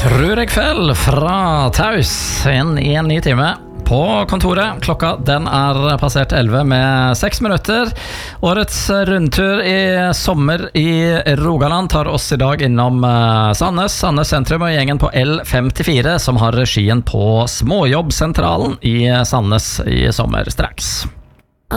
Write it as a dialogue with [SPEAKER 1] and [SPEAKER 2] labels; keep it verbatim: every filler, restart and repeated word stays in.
[SPEAKER 1] Tror jeg fell fra Taus inn i en ny time på kontoret. Klokka den er passert elleve med seks minutter. Årets rundtur i sommer i Rogaland tar oss i dag innom Sandnes, Sandnes sentrum og gjengen på L femtifire som har regien på Småjobbsentralen i Sandnes i sommer straks.